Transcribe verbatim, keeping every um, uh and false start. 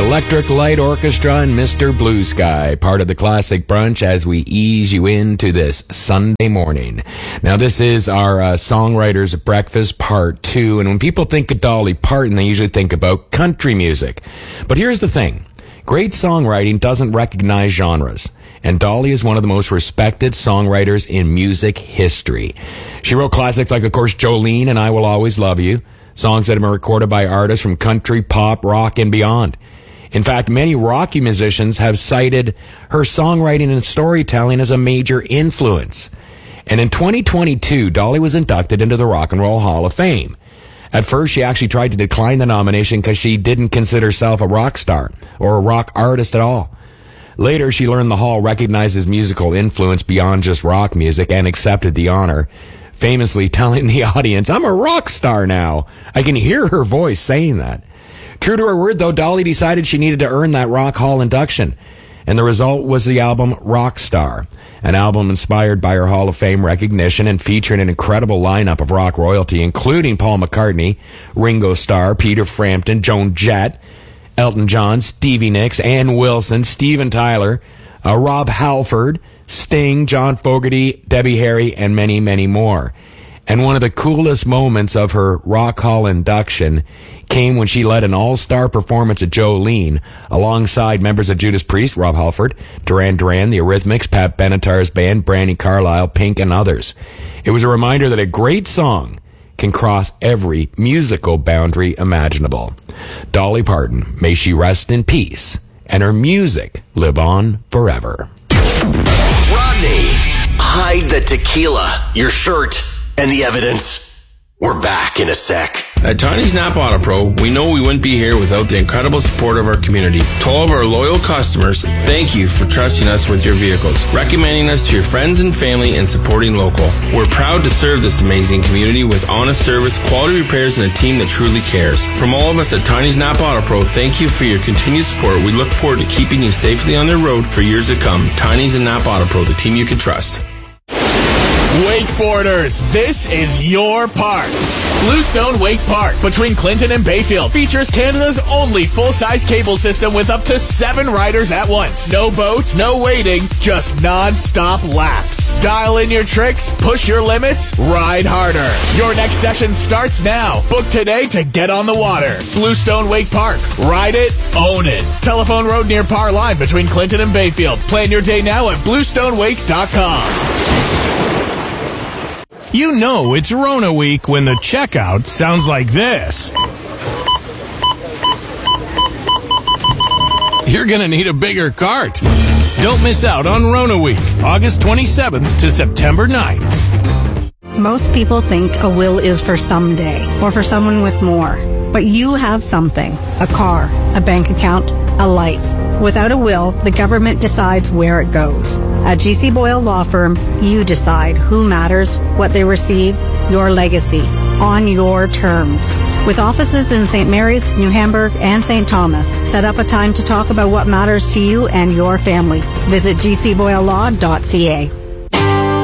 Electric Light Orchestra and Mister Blue Sky, part of the Classic Brunch as we ease you into this Sunday morning. Now, this is our uh, Songwriters Breakfast Part two, and when people think of Dolly Parton, they usually think about country music. But here's the thing. Great songwriting doesn't recognize genres, and Dolly is one of the most respected songwriters in music history. She wrote classics like, of course, Jolene and I Will Always Love You, songs that have been recorded by artists from country, pop, rock, and beyond. In fact, many Rocky musicians have cited her songwriting and storytelling as a major influence. And in twenty twenty-two, Dolly was inducted into the Rock and Roll Hall of Fame. At first, she actually tried to decline the nomination because she didn't consider herself a rock star or a rock artist at all. Later, she learned the Hall recognizes musical influence beyond just rock music and accepted the honor, famously telling the audience, "I'm a rock star now." I can hear her voice saying that. True to her word, though, Dolly decided she needed to earn that Rock Hall induction, and the result was the album Rockstar, an album inspired by her Hall of Fame recognition and featuring an incredible lineup of rock royalty, including Paul McCartney, Ringo Starr, Peter Frampton, Joan Jett, Elton John, Stevie Nicks, Ann Wilson, Steven Tyler, uh, Rob Halford, Sting, John Fogerty, Debbie Harry, and many, many more. And one of the coolest moments of her Rock Hall induction came when she led an all-star performance at Jolene alongside members of Judas Priest, Rob Halford, Duran Duran, The Eurythmics, Pat Benatar's band, Brandi Carlile, Pink, and others. It was a reminder that a great song can cross every musical boundary imaginable. Dolly Parton, may she rest in peace, and her music live on forever. Rodney, hide the tequila, your shirt, and the evidence. We're back in a sec. At Tiny's Napa Auto Pro, we know we wouldn't be here without the incredible support of our community. To all of our loyal customers, thank you for trusting us with your vehicles, recommending us to your friends and family, and supporting local. We're proud to serve this amazing community with honest service, quality repairs, and a team that truly cares. From all of us at Tiny's Napa Auto Pro, thank you for your continued support. We look forward to keeping you safely on the road for years to come. Tiny's and Napa Auto Pro, the team you can trust. Wakeboarders, this is your park. Bluestone Wake Park between Clinton and Bayfield features Canada's only full-size cable system with up to seven riders at once. No boat, no waiting, just non-stop laps. Dial in your tricks, push your limits, ride harder. Your next session starts now. Book today to get on the water. Bluestone Wake Park. Ride it, own it. Telephone road near Par Line between Clinton and Bayfield. Plan your day now at bluestone wake dot com. You know it's Rona week when the checkout sounds like this. You're gonna need a bigger cart. Don't miss out on Rona week, August twenty-seventh to September ninth. Most people think a will is for someday or for someone with more. But you have something. A car, a bank account, a life. Without a will, the government decides where it goes. At G C Boyle Law Firm, you decide who matters, what they receive, your legacy, on your terms. With offices in Saint Mary's, New Hamburg, and Saint Thomas, set up a time to talk about what matters to you and your family. Visit g c boyle law dot c a.